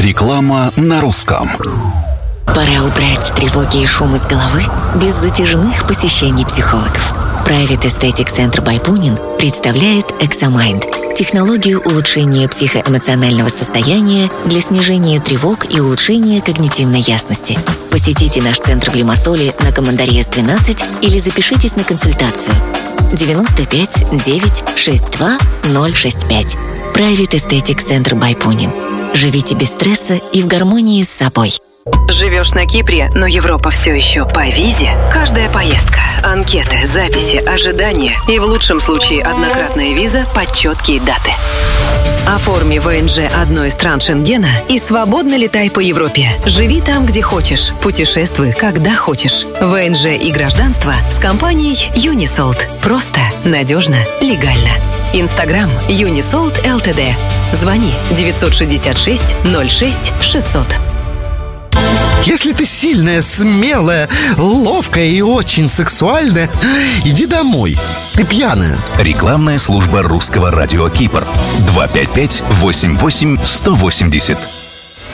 Реклама на русском. Пора убрать тревоги и шум из головы без затяжных посещений психологов. Private Aesthetic Center by Punin представляет Examind – технологию улучшения психоэмоционального состояния для снижения тревог и улучшения когнитивной ясности. Посетите наш центр в Лимассоле на Командария 12 или запишитесь на консультацию 95 9 62 065. Private Aesthetic Center by Punin. Живите без стресса и в гармонии с собой. Живешь на Кипре, но Европа все еще по визе? Каждая поездка, анкеты, записи, ожидания и в лучшем случае однократная виза под четкие даты. Оформи ВНЖ одной из стран Шенгена и свободно летай по Европе. Живи там, где хочешь. Путешествуй, когда хочешь. ВНЖ и гражданство с компанией Unisold. Просто, надежно, легально. Инстаграм Unisold ЛТД. Звони 966 06 600. Если ты сильная, смелая, ловкая и очень сексуальная, иди домой. Ты пьяная. Рекламная служба русского радио Кипр. 255-88-180.